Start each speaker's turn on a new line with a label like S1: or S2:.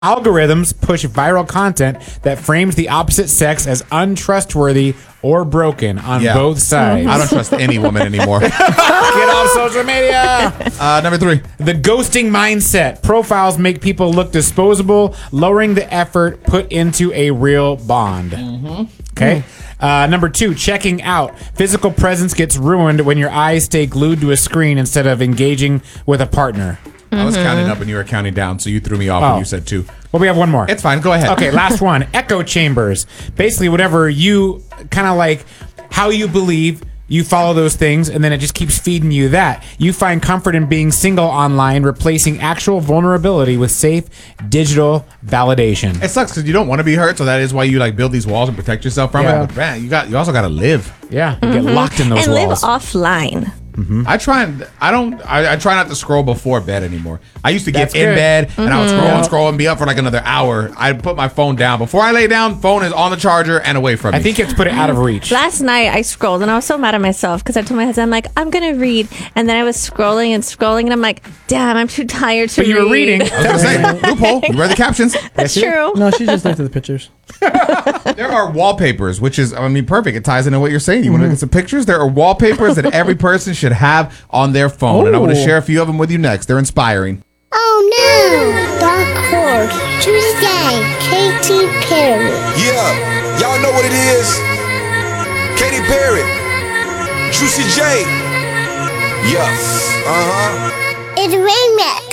S1: Algorithms push viral content that frames the opposite sex as untrustworthy or broken on both sides.
S2: I don't trust any woman anymore.
S1: Get off social media.
S2: Number 3.
S1: The ghosting mindset. Profiles make people look disposable, lowering the effort put into a real bond. Okay. Number 2, checking out. Physical presence gets ruined when your eyes stay glued to a screen instead of engaging with a partner.
S2: I was counting up and you were counting down, so you threw me off when you said 2.
S1: Well, we have one more.
S2: It's fine. Go ahead.
S1: Okay, last one. Echo chambers. Basically, whatever you kind of like, how you believe, you follow those things, and then it just keeps feeding you that. You find comfort in being single online, replacing actual vulnerability with safe digital validation.
S2: It sucks because you don't want to be hurt, so that is why you like build these walls and protect yourself from it. But man, you also got to live.
S1: Yeah, you get locked in those
S3: and
S1: walls.
S3: live offline.
S2: I try not to scroll before bed anymore. I used to get
S1: That's
S2: in
S1: good.
S2: bed and I would scroll and be up for like another hour. I'd put my phone down. Before I lay down, phone is on the charger and away from me.
S1: I think you have to put it out of reach.
S3: Last night I scrolled and I was so mad at myself because I told my husband, I'm like, I'm going to read. And then I was scrolling and I'm like, damn, I'm too tired to
S1: But
S3: read.
S1: you were reading.
S2: I was going to say, loophole, you read the captions.
S3: That's true.
S4: No, she just looked at the pictures.
S2: There are wallpapers, which is, perfect. It ties into what you're saying. You want to look at some pictures? There are wallpapers that every person should have on their phone. And I want to share a few of them with you next. They're inspiring.
S5: Oh no! Dark Horse, Tuesday, Katy Perry.
S6: Yeah, y'all know what it is. Katy Perry, Juicy J. Yes,
S5: It's a remix.